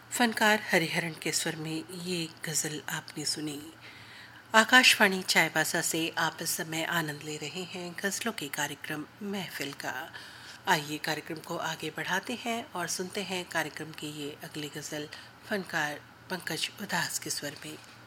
फनकार हरिहरन के स्वर में ये गज़ल आपने सुनी। आकाशवाणी चायबासा से आप इस समय आनंद ले रहे हैं गज़लों के कार्यक्रम महफिल का। आइए कार्यक्रम को आगे बढ़ाते हैं और सुनते हैं कार्यक्रम की ये अगली गज़ल फनकार पंकज उदास के स्वर में।